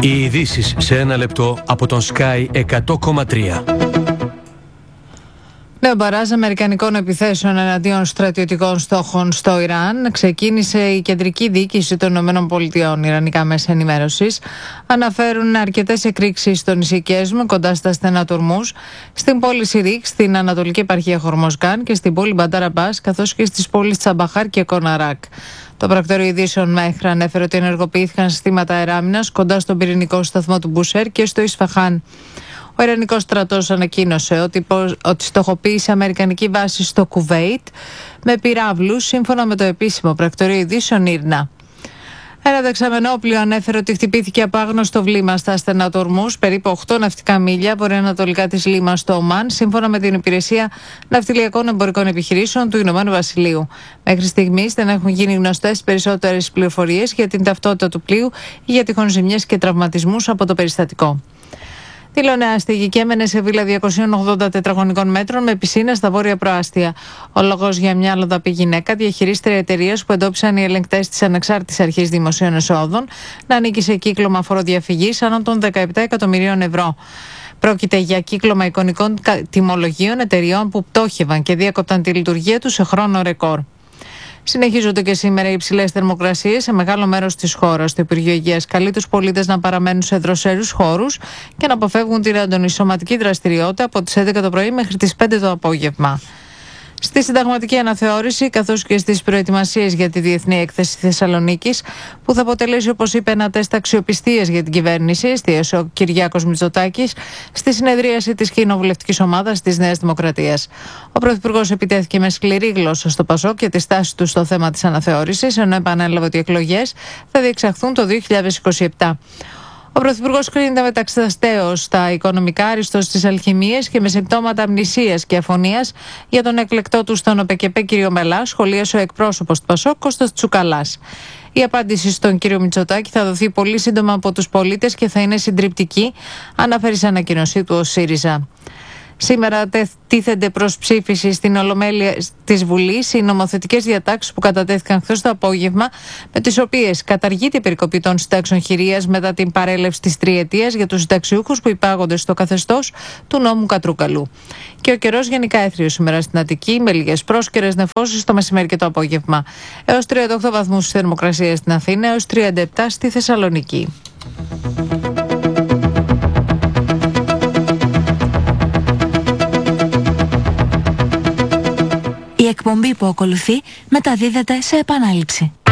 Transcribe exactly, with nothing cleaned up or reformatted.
Οι ειδήσεις σε ένα λεπτό από τον Sky εκατό κόμμα τρία. Νέο μπαράζ αμερικανικών επιθέσεων εναντίον στρατιωτικών στόχων στο Ιράν. Ξεκίνησε η κεντρική διοίκηση των ΗΠΑ. Ιρανικά μέσα ενημέρωσης αναφέρουν αρκετές εκρήξεις στο νησί Κέσμ, κοντά στα στενά του Ορμούζ, στην πόλη Σιρίκ, στην ανατολική επαρχία Χορμοζγκάν και στην πόλη Μπαντάρ Αμπάς, καθώς και στις πόλεις Τσαμπαχάρ και Κοναράκ. Το πρακτορείο ειδήσεων Μέχρα ανέφερε ότι ενεργοποιήθηκαν συστήματα αεράμινας κοντά στον πυρηνικό σταθμό του Μπουσέρ και στο Ισφαχάν. Ο Ιρανικός στρατός ανακοίνωσε ότι, ότι στοχοποίησε αμερικανική βάση στο Κουβέιτ με πυράβλους, σύμφωνα με το επίσημο πρακτορείο ειδήσεων Ίρνα. Ένα δεξαμενόπλιο ανέφερε ότι χτυπήθηκε από άγνωστο βλήμα στα στενά του Ορμούζ, περίπου οκτώ ναυτικά μίλια βορειοανατολικά της Λίμας στο Ομάν, σύμφωνα με την Υπηρεσία Ναυτιλιακών Εμπορικών Επιχειρήσεων του Ηνωμένου Βασιλείου. Μέχρι στιγμής δεν έχουν γίνει γνωστές περισσότερες πληροφορίες για την ταυτότητα του πλοίου ή για τυχόν ζημιές και τραυματισμούς από το περιστατικό. Δηλώνει άστεγη και έμενε σε βίλα διακόσιων ογδόντα τετραγωνικών μέτρων με πισίνα στα βόρεια προάστια. Ο λόγος για μια αλλοδαπή γυναίκα, διαχειρίστρια εταιρείας που εντόπισαν οι ελεγκτές της Ανεξάρτητης Αρχής Δημοσίων Εσόδων, να ανήκει σε κύκλωμα φοροδιαφυγής άνω των δεκαεπτά εκατομμυρίων ευρώ. Πρόκειται για κύκλωμα εικονικών τιμολογίων εταιριών που πτώχευαν και διέκοπταν τη λειτουργία τους σε χρόνο ρεκόρ. Συνεχίζονται και σήμερα οι υψηλές θερμοκρασίες σε μεγάλο μέρος της χώρας. Το Υπουργείο Υγείας καλεί τους πολίτες να παραμένουν σε δροσερούς χώρους και να αποφεύγουν την έντονη σωματική δραστηριότητα από τις έντεκα το πρωί μέχρι τις πέντε το απόγευμα. Στη συνταγματική αναθεώρηση, καθώς και στις προετοιμασίες για τη Διεθνή Έκθεση Θεσσαλονίκης, που θα αποτελέσει, όπως είπε, ένα τεστ αξιοπιστίας για την κυβέρνηση, εστίασε ο Κυριάκος Μητσοτάκης στη συνεδρίαση της κοινοβουλευτικής ομάδας της Νέας Δημοκρατίας. Ο Πρωθυπουργός επιτέθηκε με σκληρή γλώσσα στο Πασόκ και τη στάση του στο θέμα της αναθεώρησης, ενώ επανέλαβε ότι οι εκλογές θα διεξαχθούν το δύο χιλιάδες είκοσι επτά. Ο Πρωθυπουργός κρίνεται μεταξυσταστέως στα οικονομικά, άριστος στις αλχημίες και με συμπτώματα αμνησίας και αφωνίας για τον εκλεκτό του στον ΟΠΕΚΕΠΕ κ. Μελά, σχολίασε ο εκπρόσωπος του Πασόκ Κώστας Τσουκαλάς. Η απάντηση στον κύριο Μητσοτάκη θα δοθεί πολύ σύντομα από τους πολίτες και θα είναι συντριπτική, αναφέρει σε ανακοίνωσή του ο ΣΥΡΙΖΑ. Σήμερα τίθενται προς ψήφιση στην Ολομέλεια της Βουλής οι νομοθετικές διατάξεις που κατατέθηκαν χθες το απόγευμα, με τις οποίες καταργείται η περικοπή των συντάξεων χειρίας μετά την παρέλευση της τριετίας για τους συνταξιούχους που υπάγονται στο καθεστώς του νόμου Κατρούκαλου. Και ο καιρός γενικά έθριος σήμερα στην Αττική, με λίγες πρόσκαιρες νεφώσεις το μεσημέρι και το απόγευμα. Έως τριάντα οκτώ βαθμούς θερμοκρασία στην Αθήνα, έως τριάντα επτά στη Θεσσαλονίκη. Η εκπομπή που ακολουθεί μεταδίδεται σε επανάληψη.